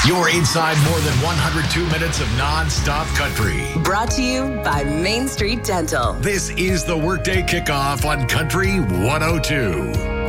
You're inside more than 102 minutes of non-stop country. Brought to you by Main Street Dental. This is the Workday Kickoff on Country 102.